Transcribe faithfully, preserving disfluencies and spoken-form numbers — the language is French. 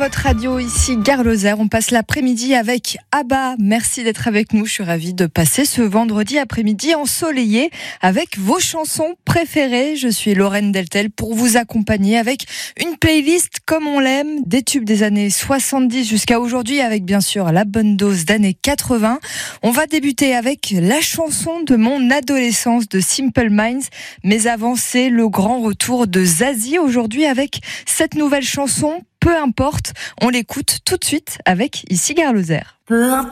votre radio, ici Gare Lozère. On passe l'après-midi avec Abba. Merci d'être avec nous. Je suis ravie de passer ce vendredi après-midi ensoleillé avec vos chansons préférées. Je suis Lorraine Deltel pour vous accompagner avec une playlist comme on l'aime, des tubes des années soixante-dix jusqu'à aujourd'hui, avec bien sûr la bonne dose d'années quatre-vingts. On va débuter avec la chanson de mon adolescence de Simple Minds. Mais avant, c'est le grand retour de Zazie aujourd'hui avec cette nouvelle chanson. Peu importe, on l'écoute tout de suite avec ici Gare Lozère. Peu importe.